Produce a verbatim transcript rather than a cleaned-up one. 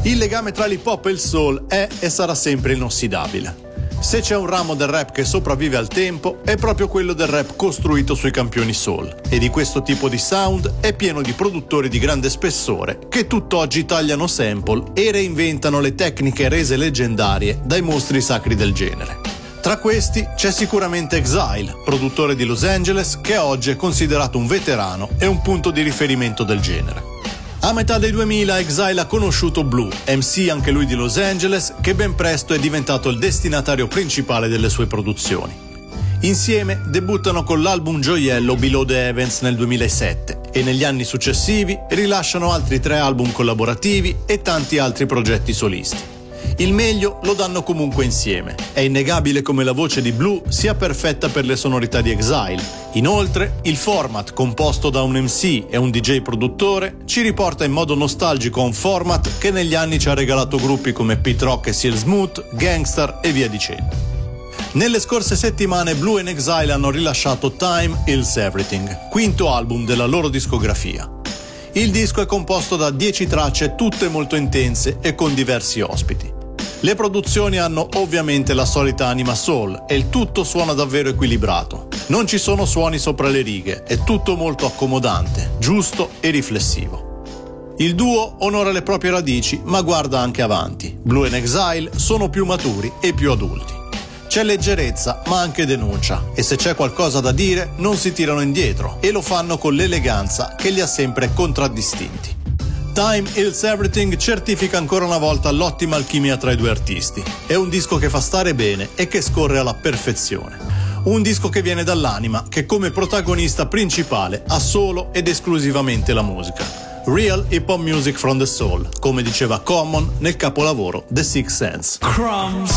Il legame tra l'hip hop e il soul è e sarà sempre inossidabile. Se c'è un ramo del rap che sopravvive al tempo, è proprio quello del rap costruito sui campioni soul. E di questo tipo di sound è pieno di produttori di grande spessore che tutt'oggi tagliano sample e reinventano le tecniche rese leggendarie dai mostri sacri del genere. Tra questi c'è sicuramente Exile, produttore di Los Angeles, che oggi è considerato un veterano e un punto di riferimento del genere. A metà dei duemila Exile ha conosciuto Blue, M C anche lui di Los Angeles, che ben presto è diventato il destinatario principale delle sue produzioni. Insieme debuttano con l'album gioiello Below the Heavens nel duemilasette e negli anni successivi rilasciano altri tre album collaborativi e tanti altri progetti solisti. Il meglio lo danno comunque insieme. È innegabile come la voce di Blue sia perfetta per le sonorità di Exile. Inoltre, il format, composto da un M C e un D J produttore, ci riporta in modo nostalgico a un format che negli anni ci ha regalato gruppi come Pete Rock e Seal Smooth, Gangstar e via dicendo. Nelle scorse settimane Blue and Exile hanno rilasciato Time Heals Everything, quinto album della loro discografia. Il disco è composto da dieci tracce tutte molto intense e con diversi ospiti. Le produzioni hanno ovviamente la solita anima soul e il tutto suona davvero equilibrato. Non ci sono suoni sopra le righe, è tutto molto accomodante, giusto e riflessivo. Il duo onora le proprie radici ma guarda anche avanti. Blue and Exile sono più maturi e più adulti. C'è leggerezza ma anche denuncia e se c'è qualcosa da dire non si tirano indietro e lo fanno con l'eleganza che li ha sempre contraddistinti. Time Heals Everything certifica ancora una volta l'ottima alchimia tra i due artisti. È un disco che fa stare bene e che scorre alla perfezione. Un disco che viene dall'anima, che come protagonista principale ha solo ed esclusivamente la musica. Real hip hop music from the soul, come diceva Common nel capolavoro The Sixth Sense. Crumbs.